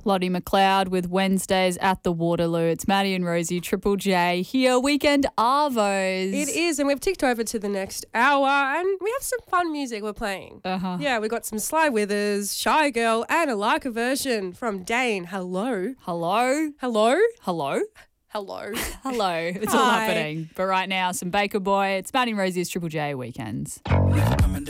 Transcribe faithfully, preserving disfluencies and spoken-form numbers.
Lottie McLeod with Wednesdays at the Waterloo. It's Maddie and Rosie, Triple J here. Weekend Arvos. It is, and we've ticked over to the next hour, and we have some fun music we're playing. Uh-huh. Yeah, we got some Sly Withers, Shy Girl, and a Leica version from Dane. Hello. Hello. Hello. Hello. Hello. Hello. It's all Hi. happening. But right now, some Baker Boy. It's Maddie and Rosie's Triple J Weekends.